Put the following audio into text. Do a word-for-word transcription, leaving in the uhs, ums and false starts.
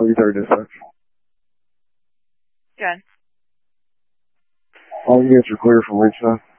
three thirty dispatch. Good. All units are clear from reach side.